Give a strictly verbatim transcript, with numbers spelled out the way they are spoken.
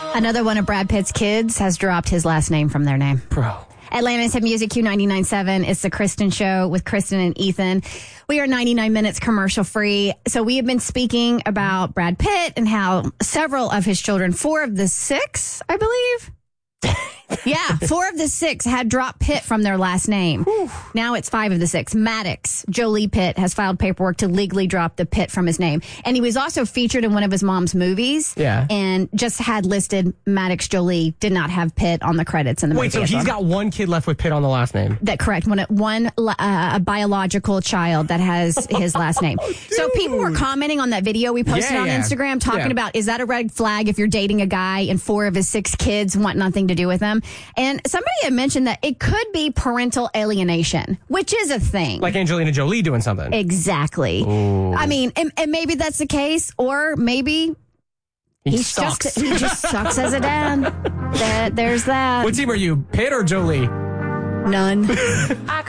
Another one of Brad Pitt's kids has dropped his last name from their name. Bro. Atlanta's Hit Music Q ninety-nine point seven. It's the Kristen Show with Kristen and Ethan. We are ninety-nine minutes commercial free. So we have been speaking about Brad Pitt and how several of his children, four of the six, I believe. Yeah, four of the six had dropped Pitt from their last name. Whew. Now it's five of the six. Maddox Jolie Pitt has filed paperwork to legally drop the Pitt from his name. And he was also featured in one of his mom's movies. Yeah. And just had listed Maddox Jolie, did not have Pitt on the credits in the Wait, movie. so he's got one kid left with Pitt on the last name? That correct. One, one uh, a biological child that has his last name. Oh, so people were commenting on that video we posted Yeah, on yeah. Instagram talking Yeah. about, is that a red flag if you're dating a guy and four of his six kids want nothing to do with him? And somebody had mentioned that it could be parental alienation, which is a thing. Like Angelina Jolie doing something. Exactly. Ooh. I mean, and, and maybe that's the case, or maybe He he's sucks. just he just sucks as a dad. That, there's that. What team are you, Pitt or Jolie? None.